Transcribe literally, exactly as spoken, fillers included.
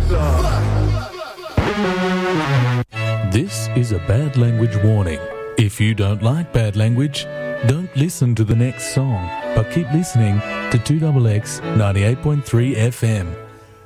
This is a bad language warning. If you don't like bad language, don't listen to the next song, but keep listening to two X X ninety-eight point three F M.